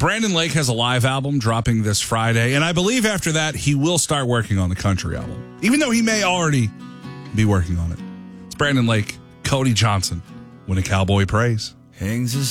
Brandon Lake has a live album dropping this Friday, and I believe after that he will start working on the country album, even though he may already be working on it. It's Brandon Lake, Cody Johnson, When a Cowboy Prays. Hangs a